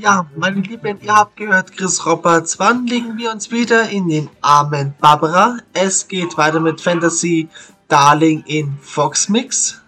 Ja, meine Lieben, ihr habt gehört, Chris Roberts. Wann legen wir uns wieder in den Armen Barbara? Es geht weiter mit Fantasy Darling in Fox Mix.